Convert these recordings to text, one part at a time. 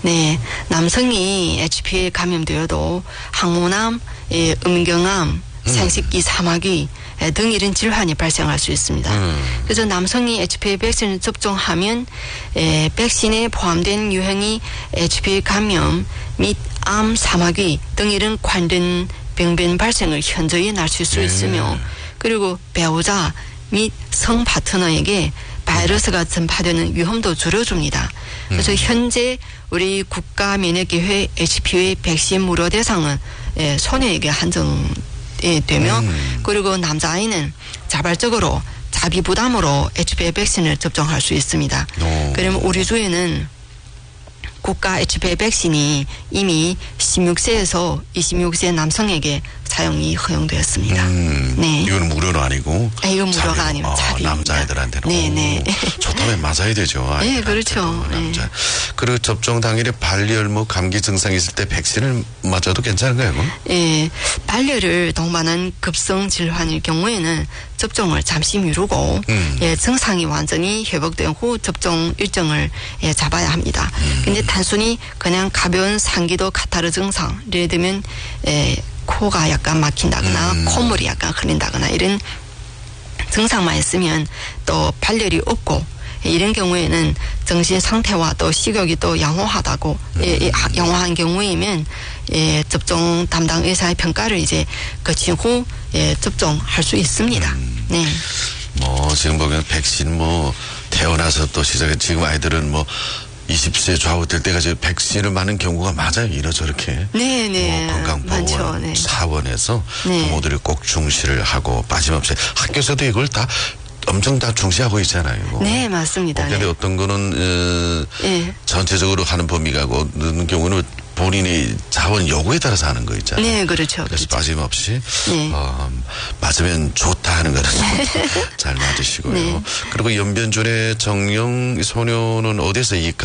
네, 남성이 HPV에 감염되어도 항모암, 음경암, 생식기 사마귀 등 이런 질환이 발생할 수 있습니다. 그래서 남성이 HPV 백신을 접종하면 백신에 포함된 유형이 HPV 감염 및 암, 사마귀 등 이런 관련 병변 발생을 현저히 낮출 수 있으며 그리고 배우자 및 성 파트너에게 바이러스가 전파되는 위험도 줄여줍니다. 그래서 현재 우리 국가면역기회 HPV 백신 무료 대상은 소녀에게 한정되며 그리고 남자아이는 자발적으로 자비 부담으로 HPV 백신을 접종할 수 있습니다. 그러면 우리 주에는 국가 HPV 백신이 이미 16세에서 26세 남성에게 사용이 허용되었습니다. 네. 이거는 무료는 아니고. 이건 무료가 아니고 남자애들한테는. 네네. 좋다면 맞아야 되죠. 네, 그렇죠. 남자. 네. 그리고 접종 당일에 발열, 감기 증상이 있을 때 백신을 맞아도 괜찮은가요? 예, 발열을 동반한 급성 질환일 경우에는 접종을 잠시 미루고 증상이 완전히 회복된 후 접종 일정을 잡아야 합니다. 근데 단순히 그냥 가벼운 상기도 카타르 증상, 예를 들면 코가 약간 막힌다거나 콧물이 약간 흐린다거나 이런 증상만 있으면 또 발열이 없고 이런 경우에는 정신 상태와 또 식욕이 또 양호하다고 양호한 경우이면 접종 담당 의사의 평가를 이제 거친 후 접종할 수 있습니다. 네. 지금 보면 백신 태어나서 또 시작해 지금 아이들은 20세 좌우될 때까지 백신을 맞는 경우가 많아요. 이러저렇게. 네네. 건강보건 네. 사원에서 부모들이 꼭 중시를 하고 빠짐없이 학교에서도 이걸 다 엄청 다 중시하고 있잖아요. 네, 맞습니다. 그런데 어떤 거는 전체적으로 하는 범위가 어떤 경우는 본인의 자원 요구에 따라서 하는 거 있잖아요. 네, 그렇죠. 그래서 빠짐없이 네. 맞으면 좋다 하는 거는 잘 맞으시고요. 네. 그리고 연변존의 정령 소녀는 어디서 이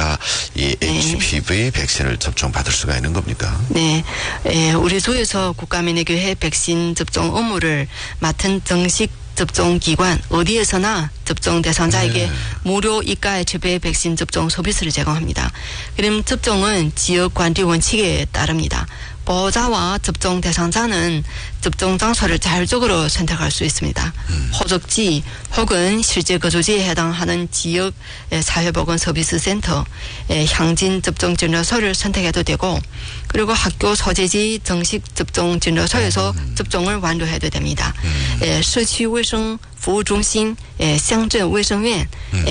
HPV 백신을 접종받을 수가 있는 겁니까? 네, 우리 주에서 국가면역기회 백신 접종 업무를 맡은 정식 접종기관 어디에서나 접종 대상자에게 무료 이가 HPV 백신 접종 서비스를 제공합니다. 그럼 접종은 지역관리 원칙에 따릅니다. 보호자와 접종 대상자는 접종 장소를 자율적으로 선택할 수 있습니다. 호적지 혹은 실제 거주지에 해당하는 지역 사회보건서비스센터, 향진 접종 진료소를 선택해도 되고 그리고 학교 소재지 정식 접종 진료소에서 접종을 완료해도 됩니다. 社区卫生服务中心, 乡镇卫生院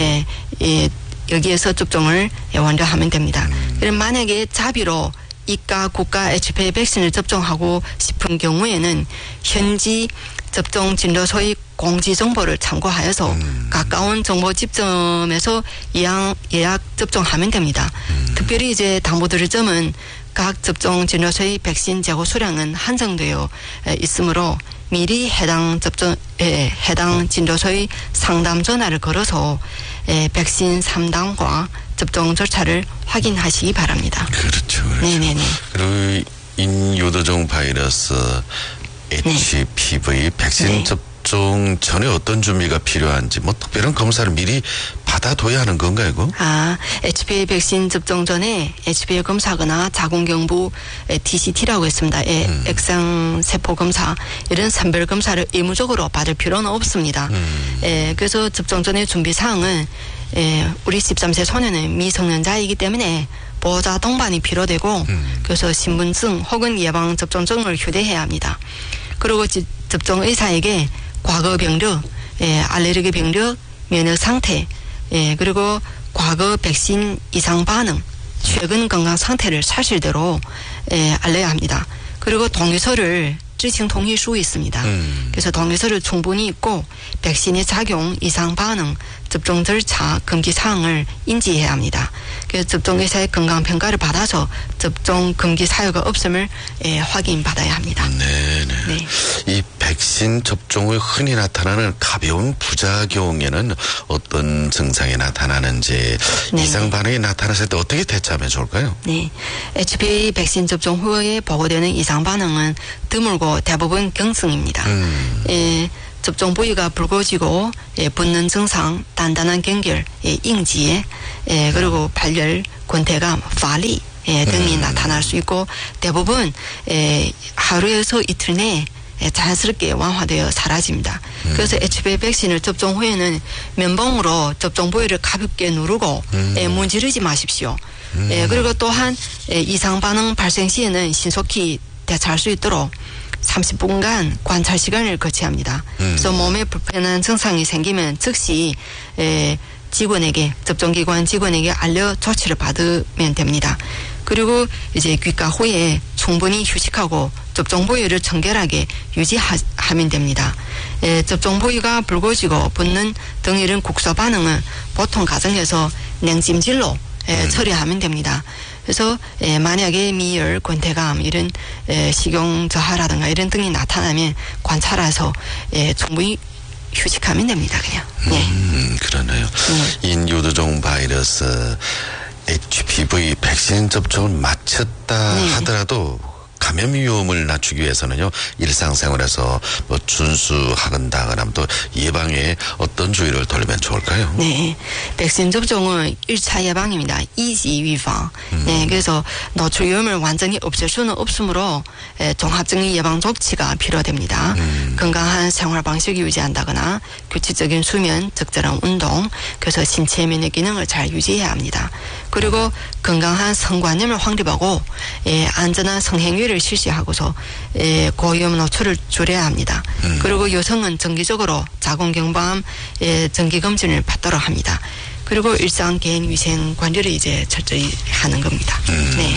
여기에서 접종을 완료하면 됩니다. 그럼 만약에 자비로 이가 국가 HPV 백신을 접종하고 싶은 경우에는 현지 접종 진료소의 공지 정보를 참고하여서 가까운 정보 집점에서 예약 접종하면 됩니다. 특별히 이제 당부드릴 점은 각 접종 진료소의 백신 재고 수량은 한정되어 있으므로 미리 해당 진료소의 상담 전화를 걸어서 백신 3단과 접종 절차를 확인하시기 바랍니다. 그렇죠. 네네네. 그리고 인유도종 바이러스 HPV 백신 접종 전에 어떤 준비가 필요한지 특별한 검사를 미리 받아둬야 하는 건가요, 이거? HPV 백신 접종 전에 HPV 검사거나 자궁경부 TCT라고 했습니다. 액상세포 검사 이런 선별 검사를 의무적으로 받을 필요는 없습니다. 그래서 접종 전에 준비 사항은 우리 13세 소녀는 미성년자이기 때문에 보호자 동반이 필요되고 그래서 신분증 혹은 예방접종증을 휴대해야 합니다. 그리고 접종 의사에게 과거 병력, 알레르기 병력, 면역 상태, 그리고 과거 백신 이상 반응, 최근 건강 상태를 사실대로 알려야 합니다. 그리고 동의서를知情 동의书있습니다. 그래서 동의서를 충분히 읽고 백신의 작용, 이상 반응, 접종 절차, 금기 사항을 인지해야 합니다. 그래서 접종의사의 건강평가를 받아서 접종 금기 사유가 없음을 확인받아야 합니다. 네네. 네. 이 백신 접종 후 흔히 나타나는 가벼운 부작용에는 어떤 증상이 나타나는지 이상 반응이 나타났을 때 어떻게 대처하면 좋을까요? 네. HPV 백신 접종 후에 보고되는 이상 반응은 드물고 대부분 경증입니다. 접종 부위가 붉어지고 붓는 증상, 단단한 경결, 인지, 그리고 발열, 권태감, 파리 등이 나타날 수 있고 대부분 하루에서 이틀 내에 자연스럽게 완화되어 사라집니다. 그래서 HPV 백신을 접종 후에는 면봉으로 접종 부위를 가볍게 누르고 문지르지 마십시오. 그리고 또한 이상 반응 발생 시에는 신속히 대처할 수 있도록 30분간 관찰 시간을 거쳐야 합니다. 그래서 몸에 불편한 증상이 생기면 즉시 직원에게 접종기관 직원에게 알려 조치를 받으면 됩니다. 그리고 이제 귀가 후에 충분히 휴식하고 접종 부위를 청결하게 유지하면 됩니다. 접종 부위가 붉어지고 붓는 등 이런 국소 반응은 보통 가정에서 냉찜질로 처리하면 됩니다. 그래서 만약에 미열, 권태감 이런 식용 저하라든가 이런 등이 나타나면 관찰해서 충분히 휴식하면 됩니다. 그냥. 그러네요. 인유두종 바이러스 HPV 백신 접종을 마쳤다 하더라도 감염 위험을 낮추기 위해서는요, 일상생활에서 뭐 준수한다거나 또 예방에 어떤 주의를 돌리면 좋을까요? 네. 백신 접종은 1차 예방입니다. 2지 위방. 네. 그래서 노출 위험을 완전히 없앨 수는 없으므로 종합적인 예방 조치가 필요됩니다. 건강한 생활 방식을 유지한다거나 규칙적인 수면, 적절한 운동, 그래서 신체 면역 기능을 잘 유지해야 합니다. 그리고 건강한 성관념을 확립하고 안전한 성행위를 실시하고서 고위험 노출을 줄여야 합니다. 그리고 여성은 정기적으로 자궁경부암 정기검진을 받도록 합니다. 그리고 일상 개인 위생 관리를 이제 철저히 하는 겁니다. 네.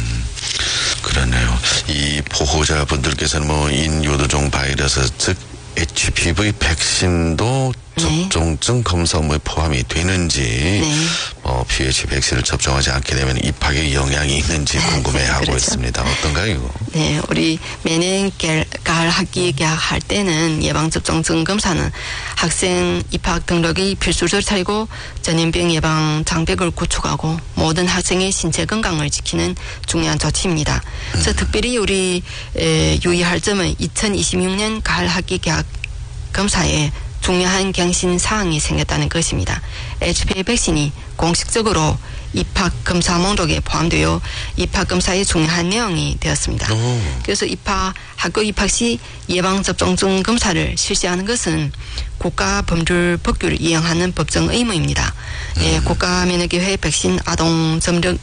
그러네요. 이 보호자분들께서는 뭐 인유두종 바이러스 즉 HPV 백신도 접종증 검사 업무에 포함이 되는지, PH 백신을 접종하지 않게 되면 입학에 영향이 있는지 궁금해하고 그렇죠. 있습니다. 어떤가요? 네, 우리 매년 가을 학기 개학할 때는 예방접종증 검사는 학생 입학 등록이 필수 절차이고 전염병 예방 장벽을 구축하고 모든 학생의 신체 건강을 지키는 중요한 조치입니다. 그래서 특별히 우리 유의할 점은 2026년 가을 학기 개학 검사에 중요한 경신 사항이 생겼다는 것입니다. HPV 백신이 공식적으로 입학 검사 목록에 포함되어 입학 검사의 중요한 내용이 되었습니다. 그래서 학교 입학 시 예방접종증 검사를 실시하는 것은 국가범죄 법규를 이행하는 법정 의무입니다. 국가면역위회 백신 아동 접종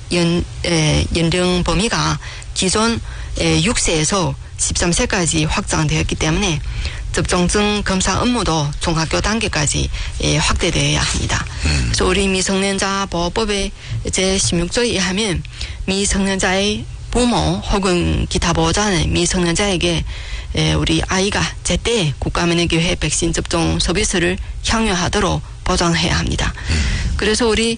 연령 범위가 기존 6세에서 13세까지 확장되었기 때문에 접종증 검사 업무도 중학교 단계까지 확대되어야 합니다. 그래서 우리 미성년자 보호법의 제16조에 의하면 미성년자의 부모 혹은 기타 보호자는 미성년자에게 우리 아이가 제때 국가면역위회 백신 접종 서비스를 향유하도록 보장해야 합니다. 그래서 우리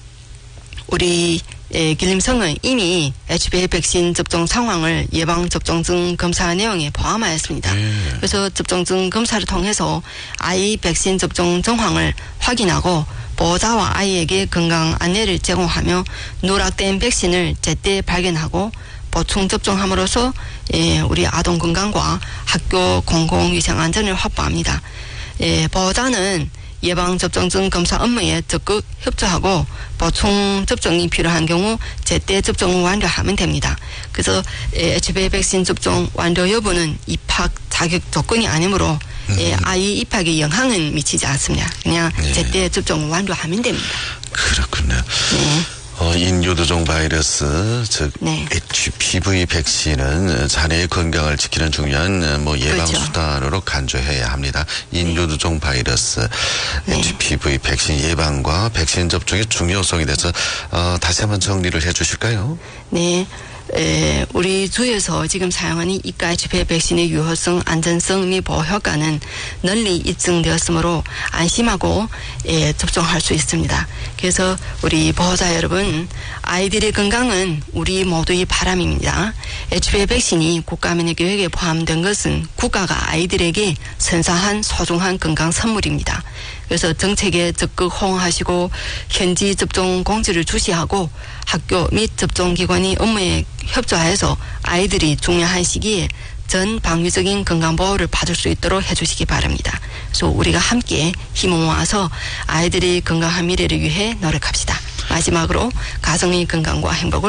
길림성은 이미 HPV 백신 접종 상황을 예방접종증 검사 내용에 포함하였습니다. 그래서 접종증 검사를 통해서 아이 백신 접종 정황을 확인하고 보호자와 아이에게 건강 안내를 제공하며 누락된 백신을 제때 발견하고 보충 접종함으로써 우리 아동 건강과 학교 공공위생 안전을 확보합니다. 보호자는 예방접종증 검사 업무에 적극 협조하고 보충 접종이 필요한 경우 제때 접종을 완료하면 됩니다. 그래서 HPV 백신 접종 완료 여부는 입학 자격 조건이 아니므로 아이 입학에 영향은 미치지 않습니다. 그냥 제때 접종을 완료하면 됩니다. 그렇군요. 네. 인유두종 바이러스 즉 HPV 백신은 자녀의 건강을 지키는 중요한 예방 수단으로 간주해야 합니다. 인유두종 바이러스 HPV 백신 예방과 백신 접종의 중요성에 대해서 다시 한번 정리를 해주실까요? 네. 우리 주에서 지금 사용하는 이가 HPV 백신의 유효성, 안전성 및 보호 효과는 널리 입증되었으므로 안심하고 접종할 수 있습니다. 그래서 우리 보호자 여러분, 아이들의 건강은 우리 모두의 바람입니다. HPV 백신이 국가면역계획에 포함된 것은 국가가 아이들에게 선사한 소중한 건강 선물입니다. 그래서 정책에 적극 호응하시고 현지 접종 공지를 주시하고 학교 및 접종기관이 업무에 협조하여서 아이들이 중요한 시기에 전 방위적인 건강보호를 받을 수 있도록 해주시기 바랍니다. 그래서 우리가 함께 힘을 모아서 아이들이 건강한 미래를 위해 노력합시다. 마지막으로 가정의 건강과 행복을